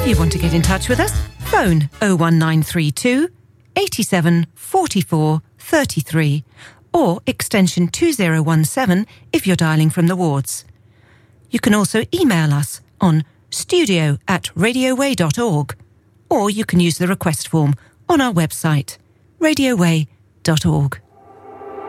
you want to get in touch with us, phone 01932 87 44 33 or extension 2017 if you're dialling from the wards. You can also email us on studio@radioway.org, or you can use the request form on our website, radioway.org.